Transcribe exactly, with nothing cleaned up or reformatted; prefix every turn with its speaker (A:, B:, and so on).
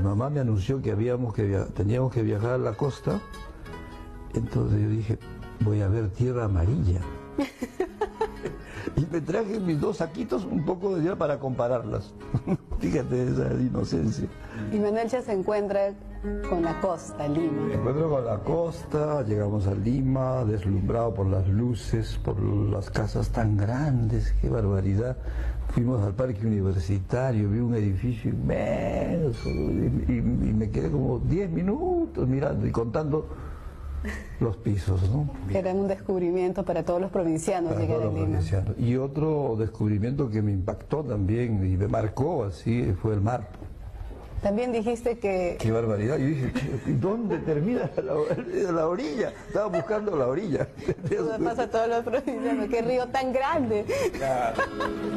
A: mamá me anunció que, habíamos que via- teníamos que viajar a la costa, entonces yo dije, voy a ver tierra amarilla. Y me traje mis dos saquitos un poco de día para compararlas. Fíjate esa inocencia.
B: Y Manuel ya se encuentra con la costa, Lima.
A: Me encuentro con la costa, llegamos a Lima, deslumbrado por las luces, por las casas tan grandes, qué barbaridad. Fuimos al parque universitario, vi un edificio inmenso y, y- y me quedé como diez minutos mirando y contando los pisos, ¿no?
B: Era un descubrimiento para todos los provincianos
A: Para
B: llegar
A: todos
B: a
A: los
B: Lima.
A: provincianos. Y otro descubrimiento que me impactó también y me marcó así fue el mar.
B: También dijiste que
A: Qué barbaridad. Yo dije, "Che, ¿y dónde termina la, la orilla? Estaba buscando la orilla.
B: eso pasa a todos los provincianos. ¡Qué río tan grande!
A: Claro.